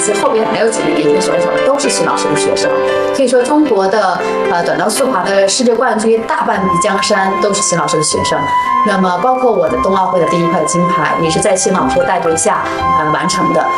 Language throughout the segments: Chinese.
实后边还有几个年轻选手都是辛老师的学生，可以说中国的短道速滑的世界冠军大半壁江山都是辛老师的学生。那么包括我的冬奥会的第1块金牌也是在辛老师的带队下完成的。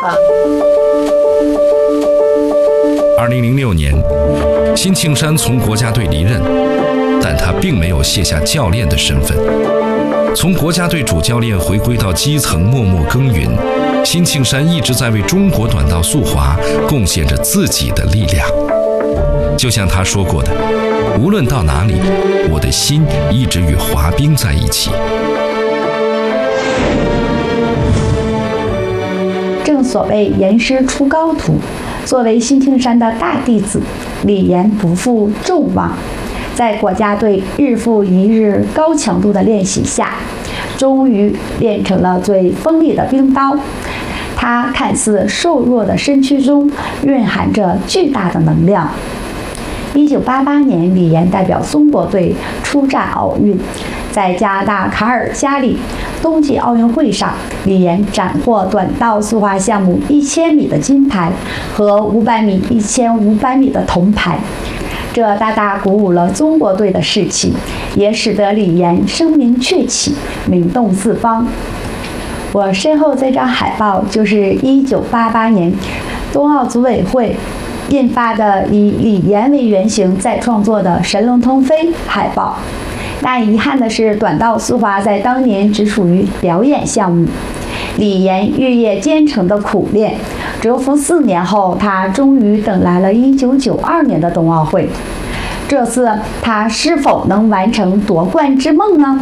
2006年，辛庆山从国家队离任，但他并没有卸下教练的身份。从国家队主教练回归到基层默默耕耘，辛庆山一直在为中国短道速滑贡献着自己的力量。就像他说过的，无论到哪里，我的心一直与滑冰在一起。 正所谓严师出高徒，作为辛庆山的大弟子，李岩不负众望，在国家队日复一日高强度的练习下，终于练成了最锋利的冰刀。他看似瘦弱的身躯中蕴含着巨大的能量。1988年，李岩代表中国队出战奥运，在加拿大卡尔加里冬季奥运会上，李岩斩获短道速滑项目1000米的金牌和500米、1500米的铜牌。这大大鼓舞了中国队的士气，也使得李岩声名鹊起，名动四方。我身后这张海报就是1988年冬奥组委会印发的以李岩为原型再创作的神龙腾飞海报。但遗憾的是，短道速滑在当年只属于表演项目。李岩日夜兼程的苦练，蛰伏4年后，他终于等来了1992年的冬奥会。这次他是否能完成夺冠之梦呢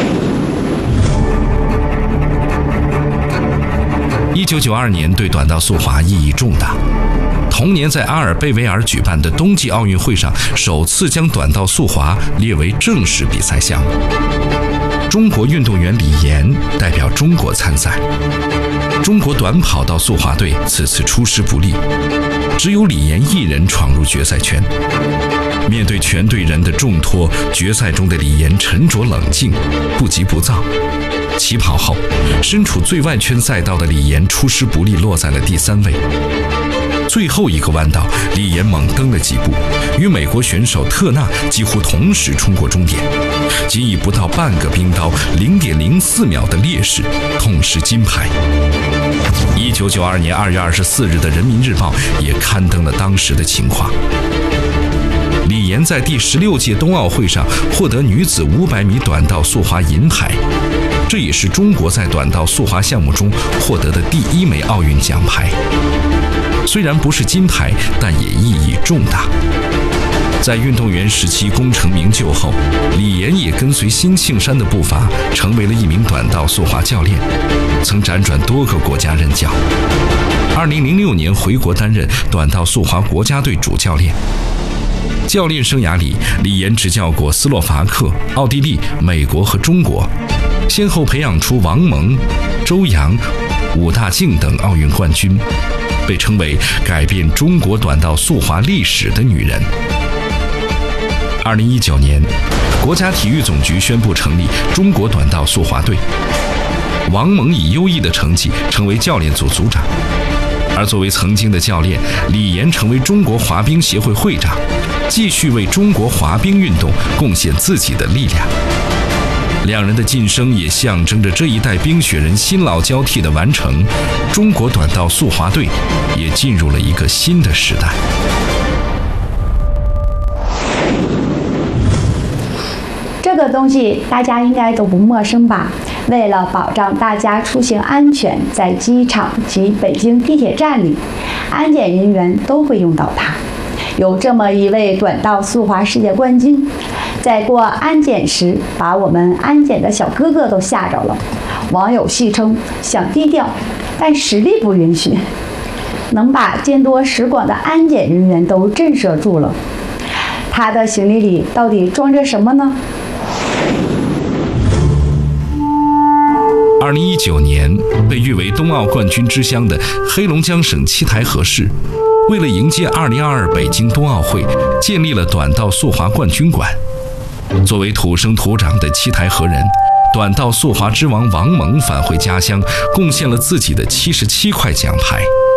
？1992年对短道速滑意义重大。同年在阿尔贝维尔举办的冬季奥运会上，首次将短道速滑列为正式比赛项目。中国运动员李岩代表中国参赛。中国短跑道速滑队此次出师不利，只有李岩一人闯入决赛圈。面对全队人的重托，决赛中的李岩沉着冷静，不急不躁。起跑后，身处最外圈赛道的李岩出师不利，落在了第3位。最后一个弯道，李岩猛蹬了几步，与美国选手特纳几乎同时冲过终点，仅以不到半个冰刀0.04秒的劣势痛失金牌。1992年2月24日的《人民日报》也刊登了当时的情况。李岩在第16届冬奥会上获得女子500米短道速滑银牌，这也是中国在短道速滑项目中获得的第1枚奥运奖牌。虽然不是金牌，但也意义重大。在运动员时期功成名就后，李岩也跟随辛庆山的步伐，成为了一名短道速滑教练，曾辗转多个国家任教。2006年回国担任短道速滑国家队主教练。教练生涯里，李岩执教过斯洛伐克、奥地利、美国和中国，先后培养出王蒙、周洋、武大靖等奥运冠军，被称为改变中国短道速滑历史的女人。2019年，国家体育总局宣布成立中国短道速滑队，王蒙以优异的成绩成为教练组组长，而作为曾经的教练，李岩成为中国滑冰协会会长，继续为中国滑冰运动贡献自己的力量。两人的晋升也象征着这一代冰雪人新老交替的完成，中国短道速滑队也进入了一个新的时代。 这个东西大家应该都不陌生吧？为了保障大家出行安全，在机场及北京地铁站里，安检人员都会用到它。有这么一位短道速滑世界冠军，在过安检时把我们安检的小哥哥都吓着了。网友戏称想低调，但实力不允许，能把见多识广的安检人员都震慑住了。他的行李里到底装着什么呢 ？2019年，被誉为冬奥冠军之乡的黑龙江省七台河市，为了迎接2022北京冬奥会，建立了短道速滑冠军馆。作为土生土长的七台河人，短道速滑之王王蒙返回家乡，贡献了自己的77块奖牌。